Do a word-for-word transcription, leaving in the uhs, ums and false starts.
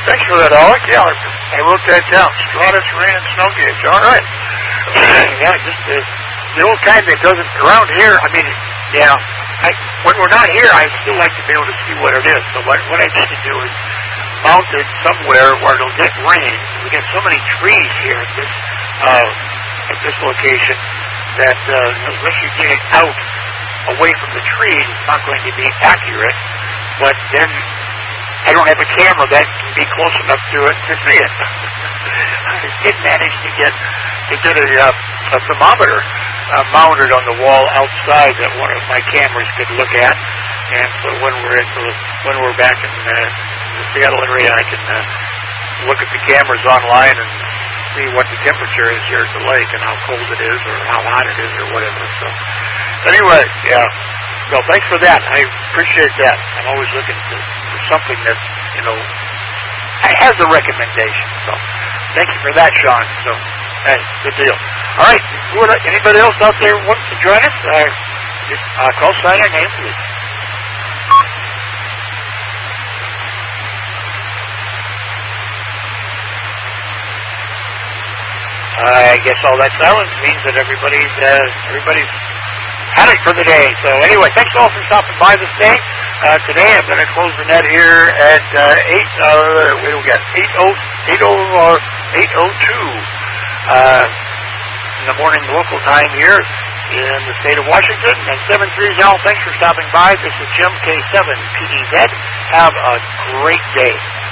Thanks for that, Alec. Yeah, I wrote that down. Stratus, rain, and snow gauge. All right. Yeah, just uh, the old kind that doesn't around here. I mean, yeah. I, when we're not here, I still like to be able to see what it is. So what what I need to do is mount it somewhere where it'll get rain. We get so many trees here at this uh, at this location that uh, unless you get it out away from the trees, it's not going to be accurate. But then I don't have a camera that can be close enough to it to see it. I did manage to get to get a, uh, a thermometer uh, mounted on the wall outside that one of my cameras could look at, and so when we're at the, when we're back in uh, the Seattle area, I can uh, look at the cameras online and see what the temperature is here at the lake and how cold it is or how hot it is or whatever. So anyway, yeah. No, thanks for that. I appreciate that. I'm always looking for, for something that, you know, has a recommendation. So, thank you for that, Sean. So, hey, good deal. All right, anybody else out there wants to join us? Uh, uh, call sign our name, please. I guess all that silence means that everybody's uh, everybody's had it for the day. So anyway, thanks all for stopping by this day. Uh, today I'm going to close the net here at uh, eight. Uh, wait, we got eight oh eight oh or eight oh two uh, in the morning local time here in the state of Washington. And seven three zero. Thanks for stopping by. This is Jim K seven P D Z. Have a great day.